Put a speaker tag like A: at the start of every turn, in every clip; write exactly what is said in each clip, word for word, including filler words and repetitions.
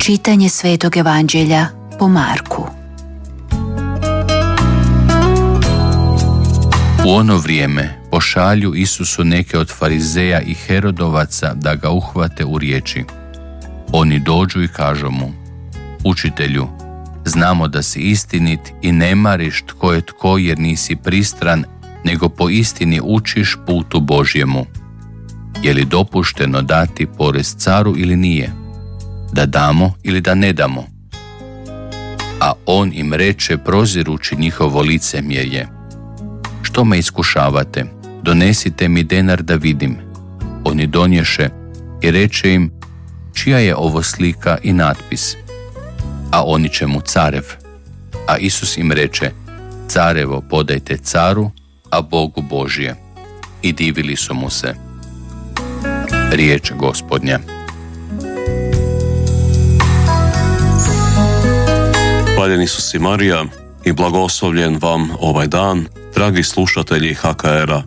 A: Čitanje Svetog Evanđelja po Marku.
B: U ono vrijeme pošalju Isusu neke od farizeja i Herodovaca da ga uhvate u riječi. Oni dođu i kažu mu: Učitelju, znamo da si istinit i ne mariš tko je tko, jer nisi pristran, nego po istini učiš putu Božjemu. Je li dopušteno dati porez caru ili nije? Da damo ili da ne damo? A on im reče, prozirući njihovo licemjerje: Što me iskušavate? Donesite mi denar da vidim. Oni donješe i reče im: Čija je ovo slika i natpis? A oni će mu: Carev. A Isus im reče: Carevo podajte caru, a Bogu Božje. I divili su mu se. Riječ Gospodnja.
C: Hvaljen Isus i Marija i blagoslovljen vam ovaj dan, dragi slušatelji H K R-a.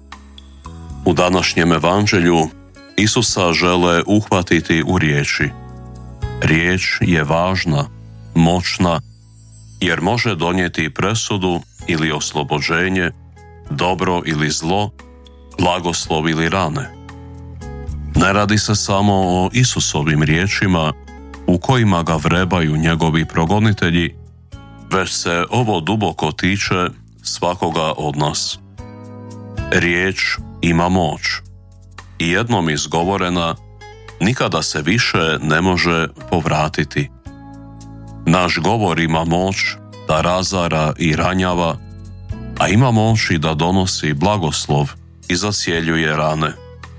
C: U današnjem evanđelju Isusa žele uhvatiti u riječi. Riječ je važna, moćna, jer može donijeti presudu ili oslobođenje, dobro ili zlo, blagoslov ili rane. Ne radi se samo o Isusovim riječima u kojima ga vrebaju njegovi progonitelji, već se ovo duboko tiče svakoga od nas. Riječ ima moć i jednom izgovorena nikada se više ne može povratiti. Naš govor ima moć da razara i ranjava, a ima moć i da donosi blagoslov i zacjeljuje rane.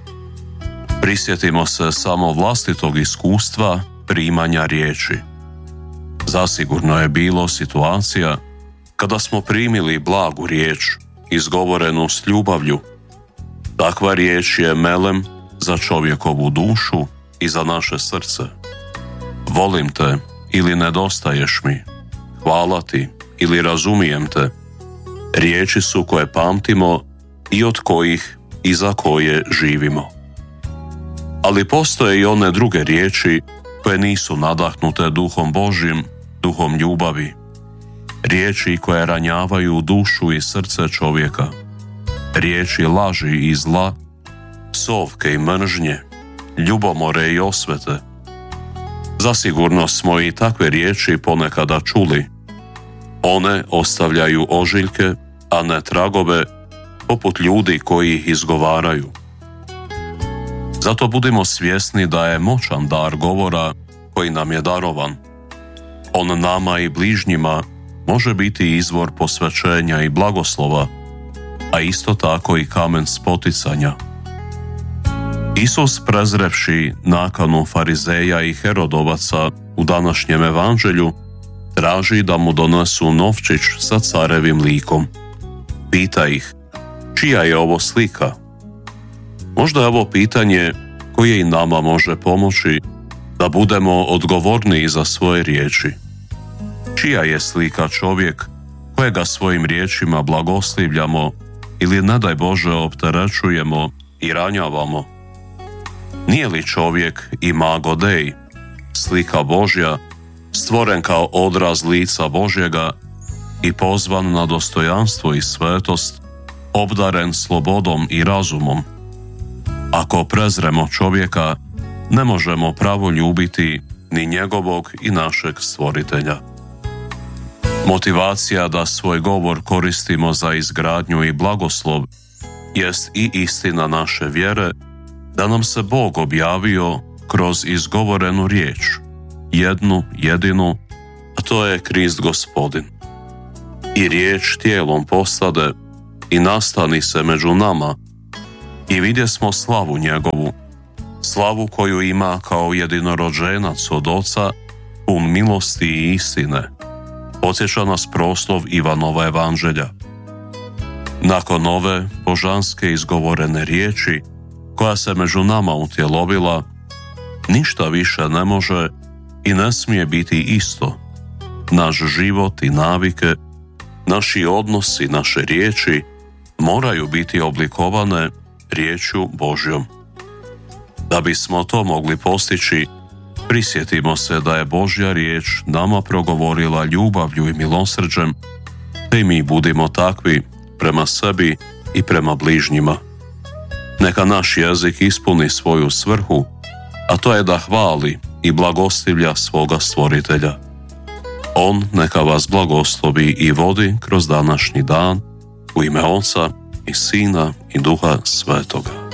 C: Prisjetimo se samo vlastitog iskustva primanja riječi. Zasigurno je bilo situacija kada smo primili blagu riječ, izgovorenu s ljubavlju. Takva riječ je melem za čovjekovu dušu i za naše srce. Volim te ili nedostaješ mi, hvala ti ili razumijem te. Riječi su koje pamtimo i od kojih i za koje živimo. Ali postoje i one druge riječi koje nisu nadahnute duhom Božjim, duhom ljubavi. Riječi koje ranjavaju dušu i srce čovjeka. Riječi laži i zla, psovke i mržnje, ljubomore i osvete. Zasigurno smo i takve riječi ponekada čuli. One ostavljaju ožiljke, a ne tragove, poput ljudi koji ih izgovaraju. Zato budimo svjesni da je moćan dar govora koji nam je darovan. On nama i bližnjima može biti izvor posvećenja i blagoslova, a isto tako i kamen spoticanja. Isus, prezrevši nakanu farizeja i Herodovaca u današnjem evanđelju, traži da mu donesu novčić sa carevim likom. Pita ih: Čija je ovo slika? Možda je ovo pitanje koje i nama može pomoći da budemo odgovorniji za svoje riječi. Čija je slika čovjek kojega svojim riječima blagoslivljamo ili, ne daj Bože, opterećujemo i ranjavamo? Nije li čovjek imago Dei, slika Božja, stvoren kao odraz lica Božjega i pozvan na dostojanstvo i svetost, obdaren slobodom i razumom? Ako prezremo čovjeka, ne možemo pravo ljubiti ni njegovog i našeg stvoritelja. Motivacija da svoj govor koristimo za izgradnju i blagoslov jest i istina naše vjere, da nam se Bog objavio kroz izgovorenu riječ, jednu, jedinu, a to je Krist Gospodin. I riječ tijelom postade i nastani se među nama, i vidje smo slavu njegovu, slavu koju ima kao jedinorođenac od Oca, pun milosti i istine. Podsjeća nas proslov Ivanova evanđelja. Nakon ove božanske izgovorene riječi, koja se među nama utjelovila, ništa više ne može i ne smije biti isto. Naš život i navike, naši odnosi, naše riječi moraju biti oblikovane riječju Božjom. Da bismo to mogli postići, prisjetimo se da je Božja riječ nama progovorila ljubavlju i milosrđem, te i mi budimo takvi prema sebi i prema bližnjima. Neka naš jezik ispuni svoju svrhu, a to je da hvali i blagostivlja svoga Stvoritelja. On neka vas blagoslovi i vodi kroz današnji dan, u ime Oca i Sina i Duha Svetoga.